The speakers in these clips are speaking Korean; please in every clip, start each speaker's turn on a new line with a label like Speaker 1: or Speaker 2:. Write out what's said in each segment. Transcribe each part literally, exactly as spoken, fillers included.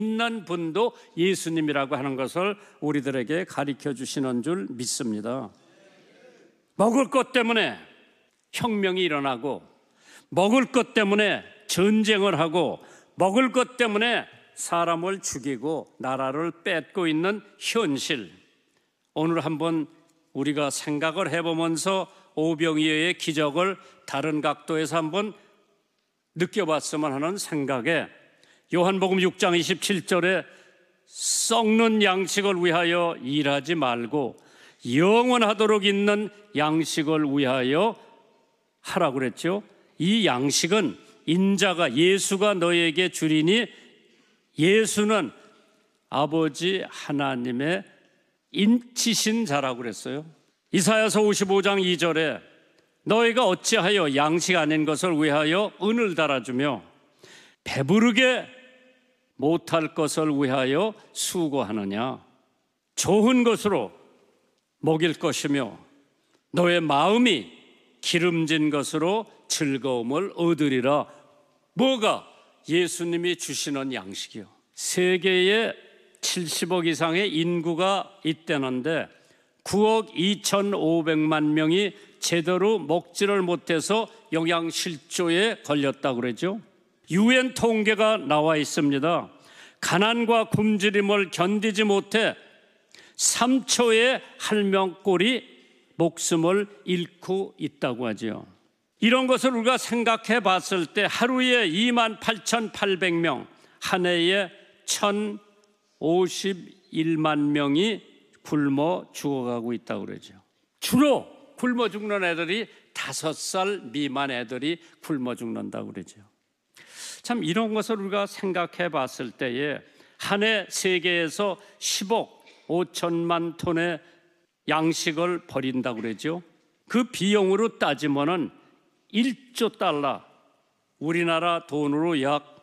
Speaker 1: 있는 분도 예수님이라고 하는 것을 우리들에게 가르쳐 주시는 줄 믿습니다. 먹을 것 때문에 혁명이 일어나고, 먹을 것 때문에 전쟁을 하고, 먹을 것 때문에 사람을 죽이고 나라를 뺏고 있는 현실, 오늘 한번 우리가 생각을 해보면서 오병이어의 기적을 다른 각도에서 한번 느껴봤으면 하는 생각에, 요한복음 육 장 이십칠 절에 썩는 양식을 위하여 일하지 말고 영원하도록 있는 양식을 위하여 하라고 그랬죠. 이 양식은 인자가, 예수가 너에게 주리니, 예수는 아버지 하나님의 인치신 자라고 그랬어요. 이사야서 오십오 장 이 절에 너희가 어찌하여 양식 아닌 것을 위하여 은을 달아주며 배부르게 못할 것을 위하여 수고하느냐. 좋은 것으로 먹일 것이며 너의 마음이 기름진 것으로 즐거움을 얻으리라. 뭐가? 예수님이 주시는 양식이요. 세계에 칠십억 이상의 인구가 있다는데 구억 이천오백만 명이 제대로 먹지를 못해서 영양실조에 걸렸다고 그러죠. 유엔 통계가 나와 있습니다. 가난과 굶주림을 견디지 못해 삼 초에 한 명꼴이 목숨을 잃고 있다고 하죠. 이런 것을 우리가 생각해 봤을 때 하루에 이만 팔천팔백 명, 한 해에 천오십일만 명이 굶어 죽어가고 있다고 그러죠. 주로 굶어 죽는 애들이 다섯 살 미만 애들이 굶어 죽는다고 그러죠. 참 이런 것을 우리가 생각해 봤을 때에 한 해 세계에서 십억 오천만 톤의 양식을 버린다고 그러죠. 그 비용으로 따지면은 일조 달러, 우리나라 돈으로 약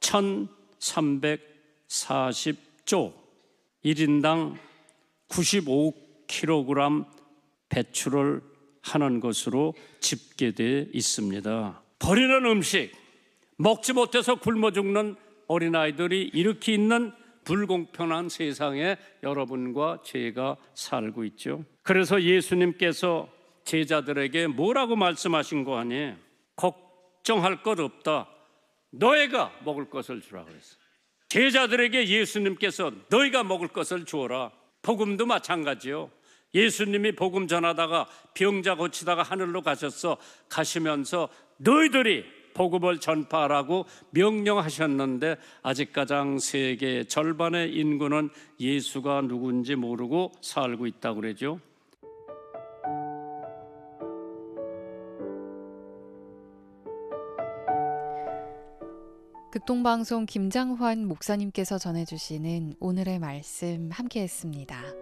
Speaker 1: 천삼백사십조, 일 인당 구십오 킬로그램 배출을 하는 것으로 집계되어 있습니다. 버리는 음식, 먹지 못해서 굶어 죽는 어린아이들이 이렇게 있는 불공평한 세상에 여러분과 제가 살고 있죠. 그래서 예수님께서 제자들에게 뭐라고 말씀하신 거 아니에요? 걱정할 것 없다. 너희가 먹을 것을 주라 그랬어요. 제자들에게 예수님께서 너희가 먹을 것을 주어라. 복음도 마찬가지요. 예수님이 복음 전하다가 병자 고치다가 하늘로 가셨어. 가시면서 너희들이 복음을 전파하라고 명령하셨는데 아직 가장 세계 절반의 인구는 예수가 누군지 모르고 살고 있다고 그러죠.
Speaker 2: 극동방송 김장환 목사님께서 전해주시는 오늘의 말씀 함께했습니다.